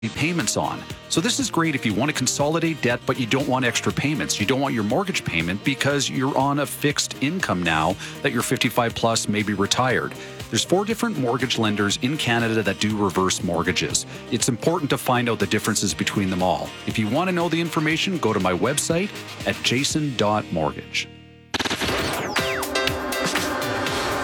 payments on. So this is great if you want to consolidate debt, but you don't want extra payments. You don't want your mortgage payment because you're on a fixed income now that you're 55 plus, maybe retired. There's 4 different mortgage lenders in Canada that do reverse mortgages. It's important to find out the differences between them all. If you want to know the information, go to my website at jason.mortgage.